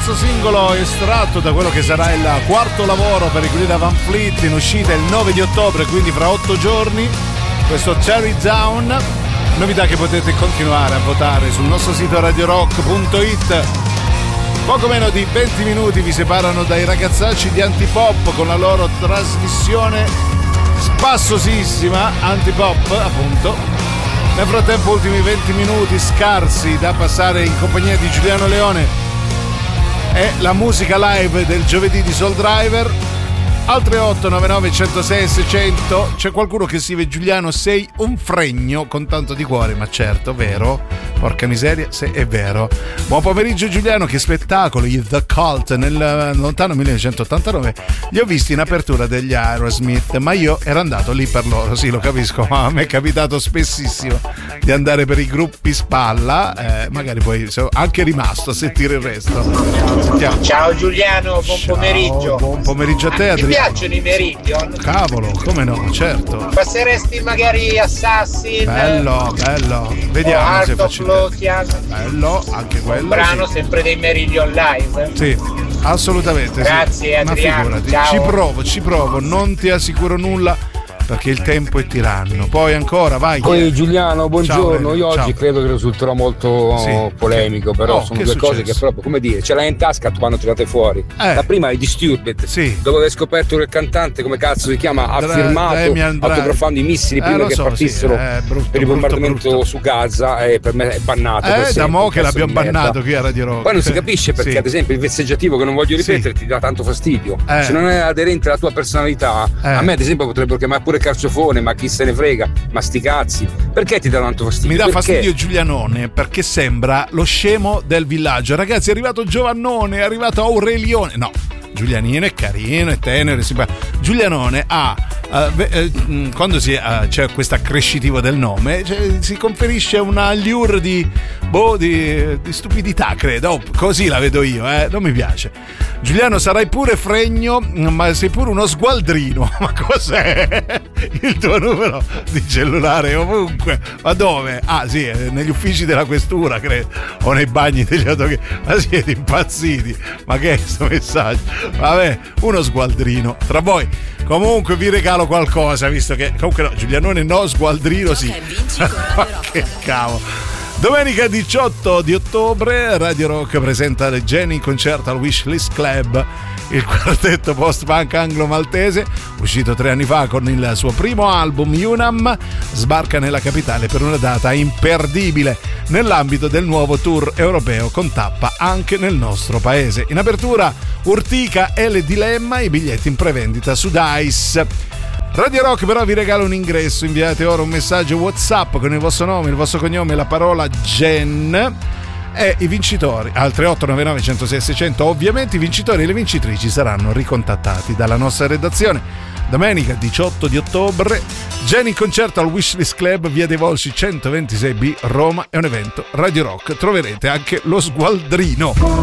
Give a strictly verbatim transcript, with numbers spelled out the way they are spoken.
terzo singolo estratto da quello che sarà il quarto lavoro per i Greta Van Fleet, in uscita il nove di ottobre, quindi fra otto giorni. Questo Cherry Down, novità che potete continuare a votare sul nostro sito radio rock punto it. Poco meno di venti minuti vi separano dai ragazzacci di Antipop con la loro trasmissione spassosissima Antipop, appunto. Nel frattempo, ultimi venti minuti scarsi da passare in compagnia di Giuliano Leone e la musica live del giovedì di Soul Driver. Altre otto nove nove uno zero sei sei zero zero. C'è qualcuno che scrive: Giuliano, sei un fregno con tanto di cuore. Ma certo, vero? Porca miseria, se è vero. Buon pomeriggio Giuliano, che spettacolo, i The Cult nel lontano millenovecentottantanove li ho visti in apertura degli Aerosmith, ma io ero andato lì per loro. Sì, lo capisco, ma a me è capitato spessissimo di andare per i gruppi spalla, eh, magari poi sono anche rimasto a sentire il resto. Sentiamo. Ciao Giuliano, buon Ciao, pomeriggio. Buon pomeriggio a te, Adriano. Mi piacciono i Meridian? Cavolo, come no, certo. Passeresti magari Assassin? Bello, bello. Vediamo se faccio bello, anche quello. Un brano sì. Sempre dei Meridian live? Sì, assolutamente. Grazie, sì. Adriano. Ma figurati, ciao. ci provo, ci provo, non ti assicuro nulla perché il tempo è tiranno. Poi ancora, vai. Poi Giuliano, buongiorno. Ciao, io oggi ciao. credo che risulterò molto sì. polemico, però oh, sono due cose che proprio, come dire, ce l'hai in tasca quando tirate fuori. Eh. La prima è Disturbed, sì. dopo aver scoperto che il cantante, come cazzo si chiama, ha Dra- firmato autografando i missili eh, prima che so, partissero sì. eh, brutto, per il bombardamento brutto, brutto. su Gaza, e per me è bannato. Eh, per da sempre, mo' che l'abbiamo di merda. bannato qui a Radio Rock. Poi non si capisce perché, sì. ad esempio, il vezzeggiativo, che non voglio ripetere, sì. ti dà tanto fastidio. Eh. Se non è aderente alla tua personalità, eh. a me ad esempio potrebbero chiamare pure carciofone, ma chi se ne frega, ma sti cazzi, perché ti dà tanto fastidio? Mi dà perché? fastidio Giulianone perché sembra lo scemo del villaggio. Ragazzi, è arrivato Giovannone, è arrivato Aurelione. No, Giulianino è carino, è tenero, è simpatico. Giulianone ha uh, beh, uh, quando si, uh, c'è questo accrescitivo del nome, cioè, si conferisce una allure di boh, di, di stupidità, credo. Oh, così la vedo io, eh? Non mi piace. Giuliano, sarai pure fregno, ma sei pure uno sgualdrino. Ma cos'è? Il tuo numero di cellulare ovunque. Ma dove? Ah, sì, negli uffici della questura, credo, o nei bagni degli autogrill. Ma siete impazziti? Ma che è questo messaggio? Vabbè, uno sgualdrino. Tra voi, comunque vi regalo qualcosa, visto che comunque no, Giulianone no, sgualdrino sì. Ma che cavolo. Domenica diciotto di ottobre Radio Rock presenta le Jenny in concerto al Wishlist Club. Il quartetto post-punk anglo-maltese, uscito tre anni fa con il suo primo album Unam, sbarca nella capitale per una data imperdibile nell'ambito del nuovo tour europeo con tappa anche nel nostro paese. In apertura Urtica e Le Dilemma, i biglietti in prevendita su Dice. Radio Rock però vi regala un ingresso. Inviate ora un messaggio WhatsApp con il vostro nome, il vostro cognome e la parola Gen, e i vincitori al tre otto nove nove uno zero sei sei zero zero. Ovviamente i vincitori e le vincitrici saranno ricontattati dalla nostra redazione. Domenica diciotto di ottobre, Gen in concerto al Wishlist Club, via dei Volsci centoventisei B, Roma. È un evento Radio Rock, troverete anche lo sgualdrino.